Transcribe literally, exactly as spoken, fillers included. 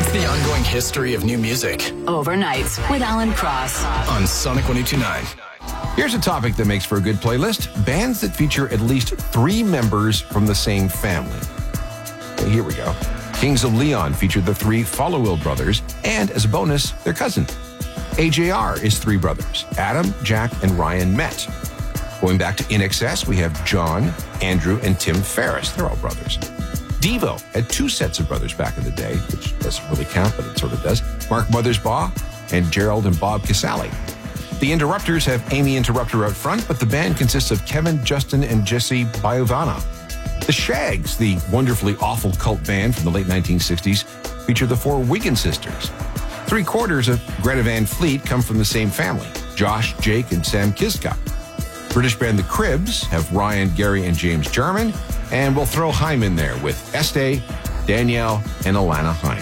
It's the ongoing history of new music. Overnights with Alan Cross. On Sonic one oh two point nine. Here's a topic that makes for a good playlist. Bands that feature at least three members from the same family. Okay, here we go. Kings of Leon featured the three Followill brothers, and as a bonus, their cousin. A J R is three brothers. Adam, Jack, and Ryan met. Going back to I N X S, we have John, Andrew, and Tim Ferriss. They're all brothers. Devo had two sets of brothers back in the day, which doesn't really count, but it sort of does. Mark Mothersbaugh and Gerald and Bob Casale. The Interrupters have Amy Interrupter out front, but the band consists of Kevin, Justin, and Jesse Baiovana. The Shags, the wonderfully awful cult band from the late nineteen sixties, feature the four Wiggin sisters. Three quarters of Greta Van Fleet come from the same family, Josh, Jake, and Sam Kiska. British band The Cribs have Ryan, Gary, and James Jarman, and we'll throw Haim in there with Este, Danielle, and Alana Haim.